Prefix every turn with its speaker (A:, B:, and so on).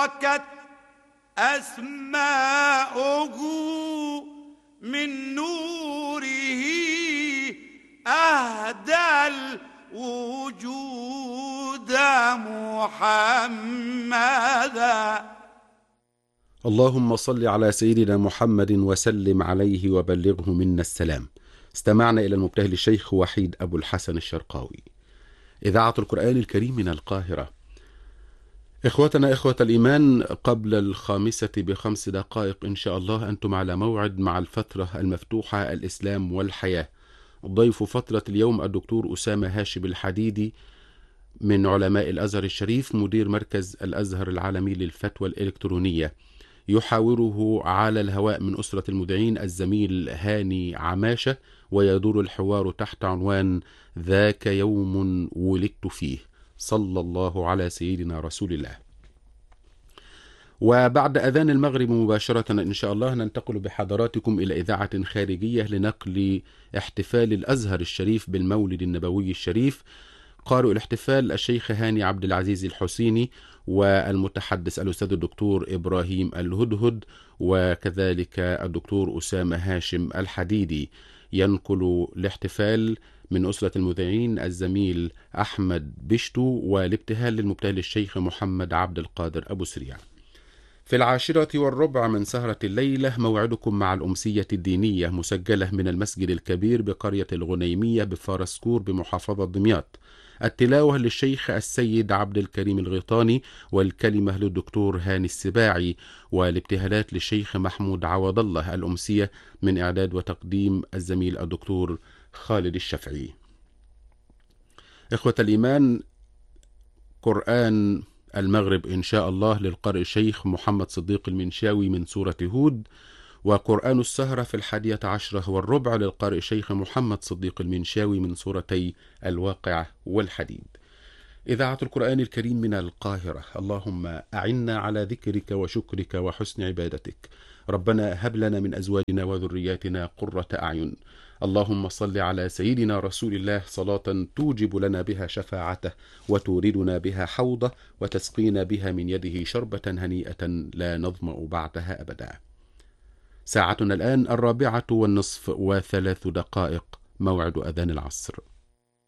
A: تباركت أسماؤه من نوره أهدى الوجود محمدا.
B: اللهم صل على سيدنا محمد وسلم عليه وبلغه منا السلام. استمعنا إلى المبتهل الشيخ وحيد أبو الحسن الشرقاوي. إذاعة القرآن الكريم من القاهرة. إخوتنا إخوة الإيمان، قبل 5 دقائق إن شاء الله أنتم على موعد مع الفترة المفتوحة الإسلام والحياة. ضيف فترة اليوم الدكتور أسامة هاشم الحديدي من علماء الأزهر الشريف، مدير مركز الأزهر العالمي للفتوى الإلكترونية. يحاوره على الهواء من أسرة المذيعين الزميل هاني عماشة، ويدور الحوار تحت عنوان ذاك يوم ولدت فيه. صلى الله على سيدنا رسول الله. وبعد أذان المغرب مباشرة إن شاء الله ننتقل بحضراتكم إلى إذاعة خارجية لنقل احتفال الأزهر الشريف بالمولد النبوي الشريف. قارئ الاحتفال الشيخ هاني عبد العزيز الحسيني، والمتحدث الأستاذ الدكتور إبراهيم الهدهد، وكذلك الدكتور أسامة هاشم الحديدي. ينقل الاحتفال من أسرة المذيعين الزميل أحمد بشتو، والابتهال للمبتهل الشيخ محمد عبد القادر أبو سريع. في 10:15 من سهرة الليلة موعدكم مع الأمسية الدينية، مسجلة من المسجد الكبير بقرية الغنيمية بفارسكور بمحافظة دمياط. التلاوة للشيخ السيد عبد الكريم الغيطاني، والكلمة للدكتور هاني السباعي، والابتهالات للشيخ محمود عوض الله. الأمسية من إعداد وتقديم الزميل الدكتور خالد الشفعي. إخوة الإيمان، قرآن المغرب إن شاء الله للقارئ الشيخ محمد صديق المنشاوي من سورة هود، وقرآن السهرة في 11:15 للقارئ الشيخ محمد صديق المنشاوي من سورتي الواقعة والحديد. إذاعة القرآن الكريم من القاهرة. اللهم أعنا على ذكرك وشكرك وحسن عبادتك. ربنا هب لنا من أزواجنا وذرياتنا قرة أعين. اللهم صل على سيدنا رسول الله صلاة توجب لنا بها شفاعته، وتوردنا بها حوضه، وتسقينا بها من يده شربة هنيئة لا نظمأ بعدها أبدا. ساعتنا الآن 4:03 موعد أذان العصر.